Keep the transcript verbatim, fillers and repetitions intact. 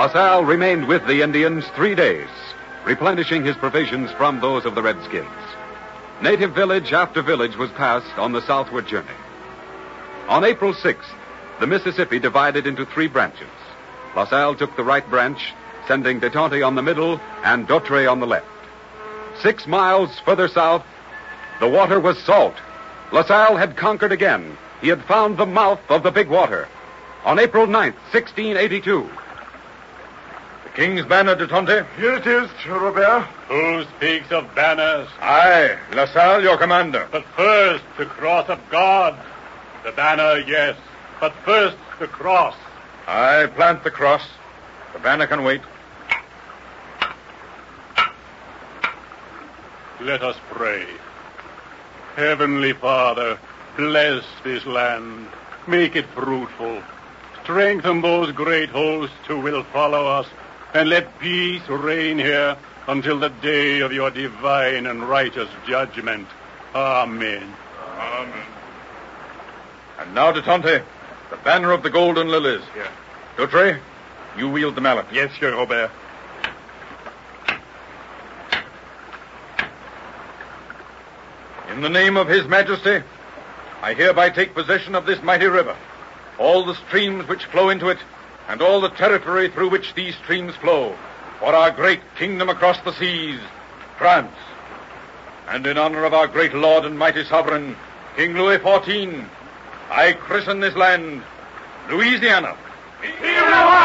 La Salle remained with the Indians three days, replenishing his provisions from those of the Redskins. Native village after village was passed on the southward journey. On April sixth, the Mississippi divided into three branches. La Salle took the right branch, sending De Tonty on the middle and Dautre on the left. Six miles further south, the water was salt. La Salle had conquered again. He had found the mouth of the Big Water. On April ninth, sixteen eighty-two. The King's banner, De Tonty? Here it is, Robert. Who speaks of banners? I, La Salle, your commander. But first, the cross of God. The banner, yes, but first the cross. I plant the cross. The banner can wait. Let us pray. Heavenly Father, bless this land. Make it fruitful. Strengthen those great hosts who will follow us, and let peace reign here until the day of your divine and righteous judgment. Amen. Amen. And now, De Tonty, the banner of the golden lilies. Here. Dautre, you wield the mallet. Yes, Sir Robert. In the name of His Majesty, I hereby take possession of this mighty river, all the streams which flow into it, and all the territory through which these streams flow, for our great kingdom across the seas, France. And in honor of our great Lord and mighty sovereign, King Louis the fourteenth, I christen this land Louisiana.